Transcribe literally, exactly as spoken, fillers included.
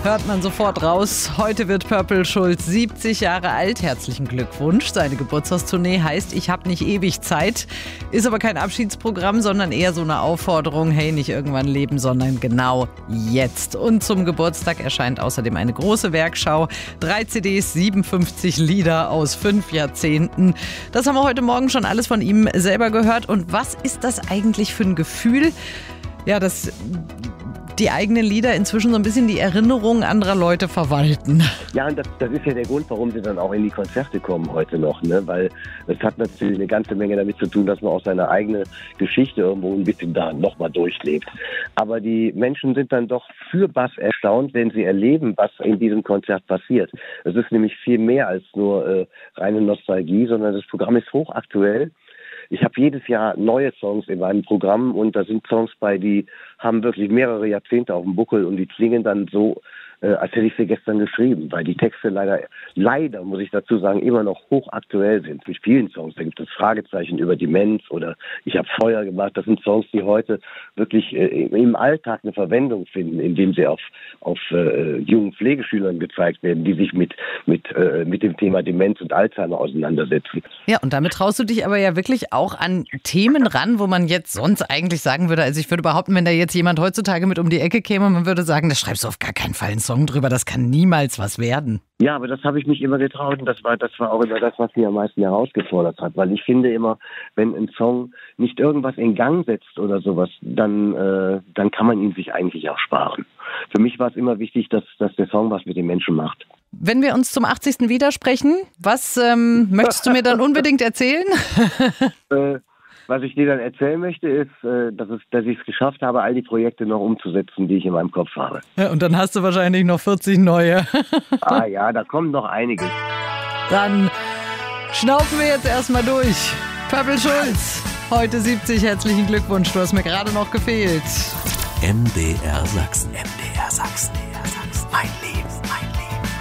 hört man sofort raus. Heute wird Purple Schulz siebzig Jahre alt. Herzlichen Glückwunsch. Seine Geburtstagstournee heißt Ich hab nicht ewig Zeit. Ist aber kein Abschiedsprogramm, sondern eher so eine Aufforderung. Hey, nicht irgendwann leben, sondern genau jetzt. Und zum Geburtstag erscheint außerdem eine große Werkschau. Drei C Ds, siebenundfünfzig Lieder aus fünf Jahrzehnten. Das haben wir heute Morgen schon alles von ihm selber gehört. Und was ist das eigentlich für ein Gefühl? Ja, dass die eigenen Lieder inzwischen so ein bisschen die Erinnerungen anderer Leute verwalten. Ja, und das, das ist ja der Grund, warum sie dann auch in die Konzerte kommen heute noch, ne? Weil es hat natürlich eine ganze Menge damit zu tun, dass man auch seine eigene Geschichte irgendwo ein bisschen da nochmal durchlebt. Aber die Menschen sind dann doch für Bass erstaunt, wenn sie erleben, was in diesem Konzert passiert. Es ist nämlich viel mehr als nur äh, reine Nostalgie, sondern das Programm ist hochaktuell. Ich habe jedes Jahr neue Songs in meinem Programm und da sind Songs bei, die haben wirklich mehrere Jahrzehnte auf dem Buckel und die klingen dann so, äh, als hätte ich sie gestern geschrieben, weil die Texte leider, leider, muss ich dazu sagen, immer noch hochaktuell sind. Mit vielen Songs, da gibt es Fragezeichen über Demenz oder Ich habe Feuer gemacht. Das sind Songs, die heute wirklich äh, im Alltag eine Verwendung finden, indem sie auf, auf äh, jungen Pflegeschülern gezeigt werden, die sich mit, mit, äh, mit dem Thema Demenz und Alzheimer auseinandersetzen. Ja, und damit traust du dich aber ja wirklich auch an Themen ran, wo man jetzt sonst eigentlich sagen würde, also ich würde behaupten, wenn da jetzt jemand heutzutage mit um die Ecke käme, man würde sagen, da schreibst du auf gar keinen Fall einen Song drüber, das kann niemals was werden. Ja, aber das habe ich mich immer getraut und das war, das war auch immer das, was mich am meisten herausgefordert hat, weil ich finde immer, wenn ein Song nicht irgendwas in Gang setzt oder sowas, dann, äh, dann kann man ihn sich eigentlich auch sparen. Für mich war es immer wichtig, dass, dass der Song was mit den Menschen macht. Wenn wir uns zum achtzigsten widersprechen, was ähm, möchtest du mir dann unbedingt erzählen? äh, Was ich dir dann erzählen möchte, ist, dass, es, dass ich es geschafft habe, all die Projekte noch umzusetzen, die ich in meinem Kopf habe. Ja, und dann hast du wahrscheinlich noch vierzig neue. Ah ja, da kommt noch einiges. Dann schnaufen wir jetzt erstmal durch. Purple Schulz, heute siebzig, herzlichen Glückwunsch, du hast mir gerade noch gefehlt. M D R Sachsen. M D R Sachsen. Mein Leben, mein